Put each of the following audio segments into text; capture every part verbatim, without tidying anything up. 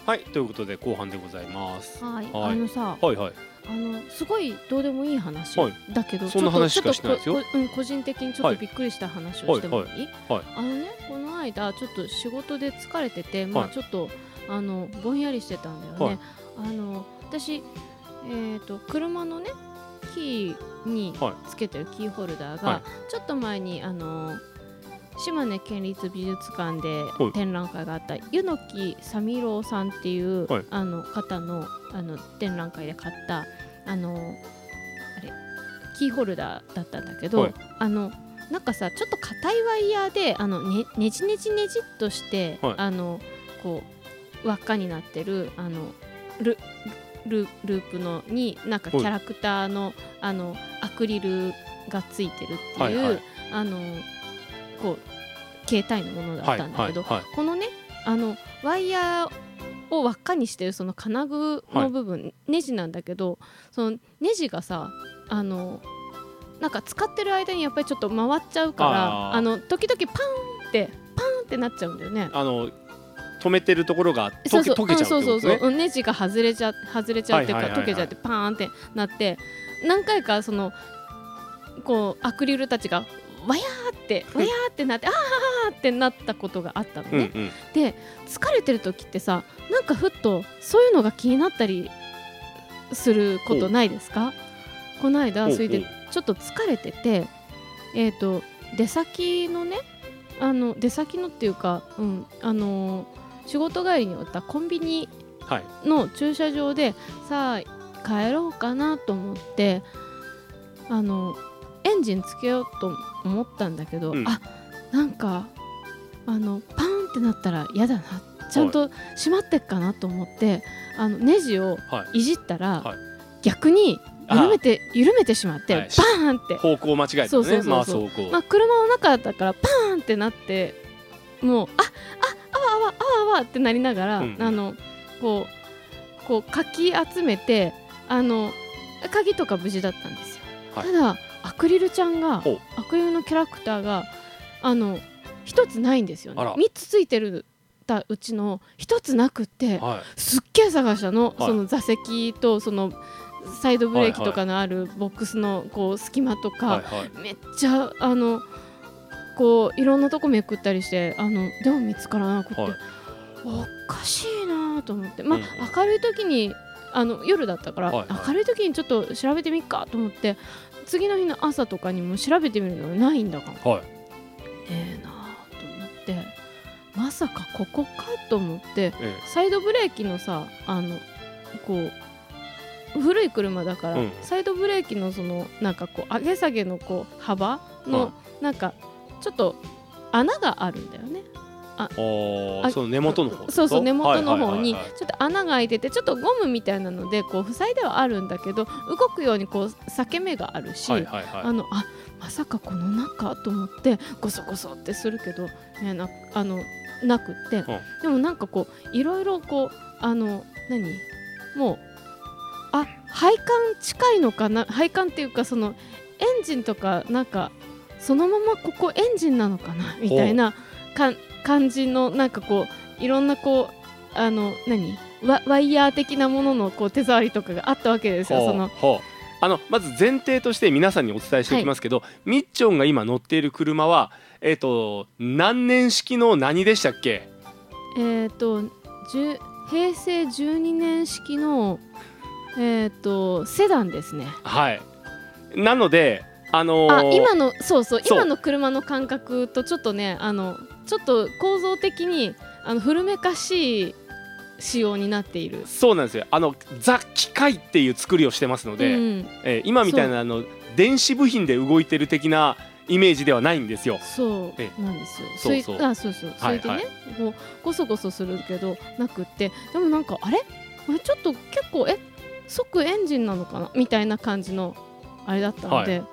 はい、ということで後半でございます。 はい、 はい、 あのさ、 はいはい。 あのすごいどうでもいい話、 はい、 だけどそんな話しかしてないですよ。 ちょっとここ、うん、個人的にちょっとびっくりした話をしてもいい？ はいはいはい、 あのね、この間ちょっと仕事で疲れてて、まあちょっとあのぼんやりしてたんだよね。はい、あの私、えーと、車のねキーにつけてるキーホルダーが、はい、ちょっと前にあの島根県立美術館で展覧会があった柚木三郎さんっていう、はい、あの方の、あの展覧会で買ったあのあれキーホルダーだったんだけど、はい、あのなんかさちょっと硬いワイヤーであの、ね、ねじねじねじっとして、はい、あのこう輪っかになってるあの ル, ル, ループのになんかキャラクター の, あのアクリルがついてるっていう、はいはい、あのこう携帯のものだったんだけど、はいはいはい、このねあのワイヤーを輪っかにしてるその金具の部分、はい、ネジなんだけど、そのネジがさあのなんか使ってる間にやっぱりちょっと回っちゃうからあの時々パーンってパーンってなっちゃうんだよね。 あの止めてるところが溶け、溶けちゃうってことね。そうそうそうそう、 ネジが外れちゃ外れちゃうっていうか、はいはいはいはい、溶けちゃってパーンってなって何回かそのこうアクリルたちがわやーってわやーってなってあーってなったことがあったのね、うんうん、で疲れてる時ってさなんかふっとそういうのが気になったりすることないですか？この間それでちょっと疲れててえーと出先のねあの出先のっていうか、うん、あのー、仕事帰りに寄ったコンビニの駐車場で、はい、さあ帰ろうかなと思ってあのエンジンつけようと思ったんだけど、うん、あなんかあのパーンってなったら嫌だなちゃんと閉まってっかなと思ってあのネジをいじったら、はいはい、逆に緩めて緩めてしまって、はい、バーンって方向間違えたね。そうそうそうそう、 まあ、方向、まあ、車の中だったからパーンってなってもうあああわあわあわあわってなりながら、うんうん、あのこうこうかき集めてあの鍵とか無事だったんですよ、はい、ただアクリルちゃんがアクリルのキャラクターがあの一つないんですよね。みっつついてるうちの一つなくって、はい、すっげえ探したの、はい、その座席とそのサイドブレーキとかのあるボックスのこう隙間とか、はいはい、めっちゃあのこういろんなとこめくったりしてあのでも見つからなくて、はい、おかしいなと思って、まあ、うん、明るい時にあの夜だったから、はいはい、明るい時にちょっと調べてみっかと思って次の日の朝とかにも調べてみるのがないんだから、はい、ええなと思ってまさかここかと思って、ええ、サイドブレーキのさあのこう古い車だから、うん、サイドブレーキのそのなんかこう上げ下げのこう幅の、うん、なんかちょっと穴があるんだよね。ああその根元の方そうそう根元の方にちょっと穴が開いててちょっとゴムみたいなのでこう塞いではあるんだけど動くようにこう裂け目があるし、はいはいはい、あのあまさかこの中と思ってゴソゴソってするけど、ね、なあのなくって、うん、でもなんかこういろいろこうあの何もうあ配管近いのかな配管っていうかそのエンジンとかなんかそのままここエンジンなのかなみたいなか感じのなんかこういろんなこうあの何 ワ, ワイヤー的なもののこう手触りとかがあったわけですよ。そのあのまず前提として皆さんにお伝えしておきますけど、はい、みっちょんが今乗っている車は、えー、と何年式の何でしたっけ？ えー、とへいせいじゅうにねん式の、えー、とセダンですね。 はいなのであのー、 あ今のそうそう今の車の感覚とちょっとねあのちょっと構造的にあの古めかしい仕様になっている。 そうなんですよ。あのザ機械っていう作りをしてますので、うん、えー、今みたいなあの電子部品で動いてる的なイメージではないんですよ。 そうなんですよ。そうそうあそうそうそれでね、はいはい、こうゴソゴソするけどなくってでもなんかあれあれちょっと結構え即エンジンなのかなみたいな感じのあれだったので、はい、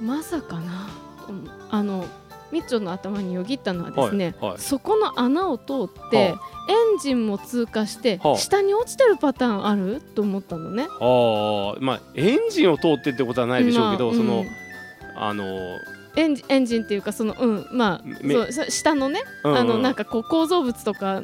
まさかなあのみっちょんの頭によぎったのはですね、はいはい、そこの穴を通って、はあ、エンジンも通過して、はあ、下に落ちてるパターンあると思ったのね。 あ、まあ、エンジンを通ってってことはないでしょうけど、まあ、その、うん、あのエンジエンジンっていうかその、うんまあ、そう下のね、うんうん、あのなんかこう構造物とか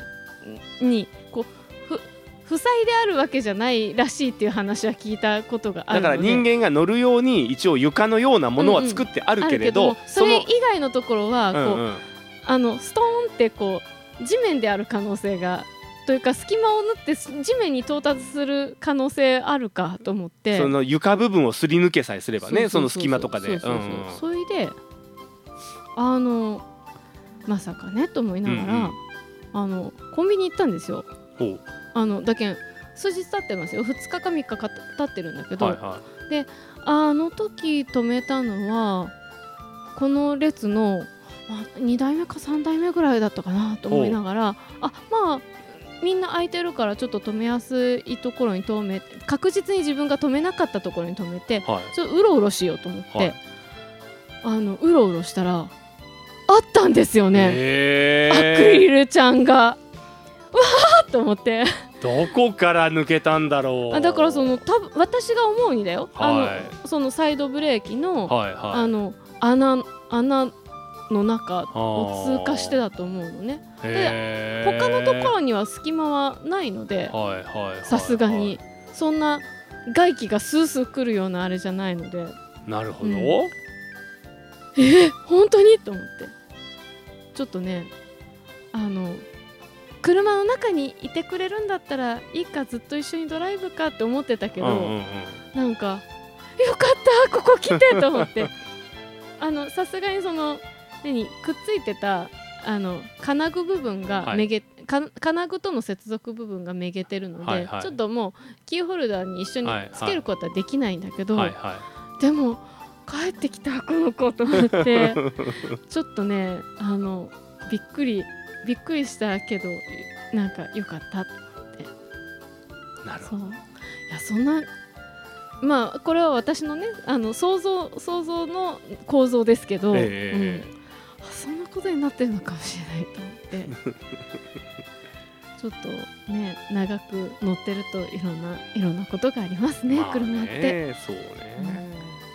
にこうふ負債であるわけじゃないらしいっていう話は聞いたことがあるので、 だから人間が乗るように一応床のようなものは作ってあるけれど、 うんうん、それ以外のところはこう、うんうん、あのストーンってこう地面である可能性がというか隙間を縫って地面に到達する可能性あるかと思って、 その床部分をすり抜けさえすればね、その隙間とかでそれであのまさかねと思いながら、うんうん、あのコンビニ行ったんですよ。 ほうあのだけん数日経ってますよ。ふつかかみっかか経ってるんだけど、 はいはい、 であの時止めたのはこの列の、まあ、にだいめかさんだいめぐらいだったかなと思いながら、あまあみんな空いてるからちょっと止めやすいところに止めて、確実に自分が止めなかったところに止めて、はい、ちょっとうろうろしようと思って、はい、あのうろうろしたらあったんですよね、アクリルちゃんが。わーっと思ってどこから抜けたんだろう。 あだからその多分私が思うにだよ、はい、あのそのサイドブレーキの、はいはい、あの穴穴の中を通過してだと思うのね。で他のところには隙間はないので、さすがにそんな外気がスースー来るようなあれじゃないので。 なるほど、うん、 えー、本当にと思って、ちょっとねあの車の中にいてくれるんだったらいいか、ずっと一緒にドライブかって思ってたけど、うんうんうん、なんかよかったここ来てと思ってあのさすがにその何くっついてたあの金具部分がめげ、はい、か金具との接続部分がめげてるので、はいはい、ちょっともうキーホルダーに一緒につけることはできないんだけど、はいはい、でも帰ってきたこの子と思ってちょっとねあのびっくりびっくりしたけどなんか良かったって。 なるほど。 そういやそんなまあこれは私のねあの想像想像の構造ですけど、えーうん、そんなことになってるのかもしれないと思ってちょっとね長く乗ってるといろんないろんなことがありますね、まあ、ね車ってそうね、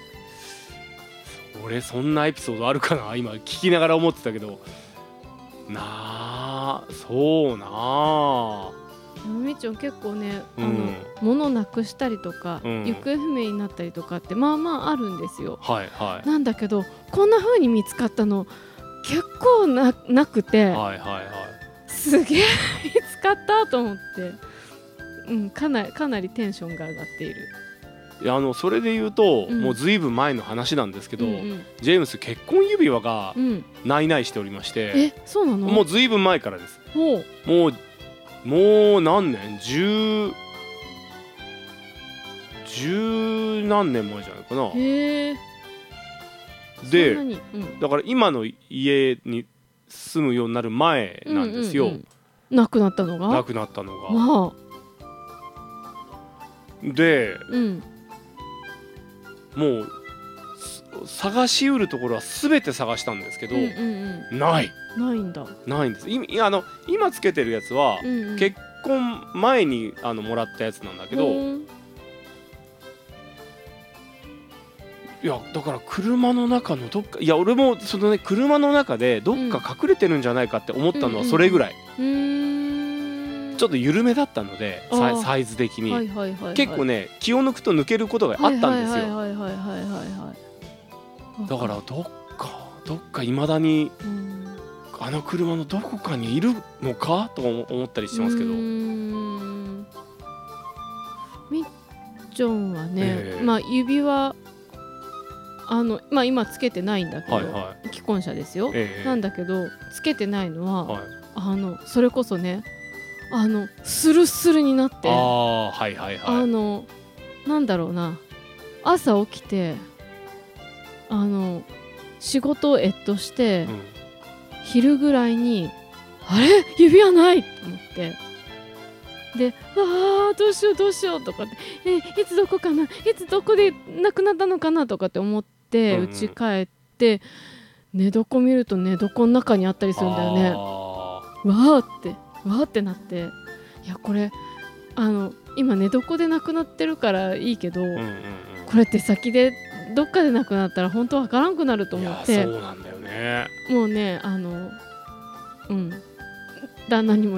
うん、俺そんなエピソードあるかな今聞きながら思ってたけどなあそうなあみっちゃん結構ね、うん、あの物なくしたりとか、うん、行方不明になったりとかってまあまああるんですよ、 はいはい、 なんだけどこんな風に見つかったの結構 な, なくて、 はいはいはい、 すげえ見つかったと思って、うん、かなりかなりテンションが上がっている。 いやあのそれで言うと、うん、もうずいぶん前の話なんですけど、うんうん、ジェームス結婚指輪がないないしておりまして、 うん、えそうなの？ もうずいぶん前からです。 ほうもうもう何年十十何年前じゃないかな。 へーで、うん、だから今の家に住むようになる前なんですよ、うんうんうん、亡くなったのが亡くなったのが、 まあ、 で、 うん、 もう探しうるところは全て探したんですけど、うんうんうん、ないないんだないんです。いあの今つけてるやつは、うんうん、結婚前にあのもらったやつなんだけど、いやだから車の中のどっか、いや俺もそのね車の中でどっか隠れてるんじゃないかって思ったのはそれぐらい、うんうん、ちょっと緩めだったのでサイ、サイズ的に、はいはいはいはい、結構ね気を抜くと抜けることがあったんですよ。だからどっかどっか未だに、うん、あの車のどこかにいるのかと思ったりしてますけど、うーんみっちょんはね、えー、まあ指輪あの、まあ、今つけてないんだけど、はいはい、既婚者ですよ、えー、なんだけどつけてないのは、はい、あのそれこそねあのスルスルになって、 あ、はいはいはい、 あのなんだろうな朝起きてあの仕事をえっとして、うん、昼ぐらいにあれ指輪ないと思ってであーどうしようどうしようとかってえいつどこかないつどこで亡くなったのかなとかって思って家、うん、帰って寝床見ると寝床の中にあったりするんだよね。わーってわーってなって、いやこれあの今寝床で亡くなってるからいいけど、うんうんうん、これって先でどっかで亡くなったら本当わからんくなると思って、いやそうなんだよね。 もうねあのうん旦那にも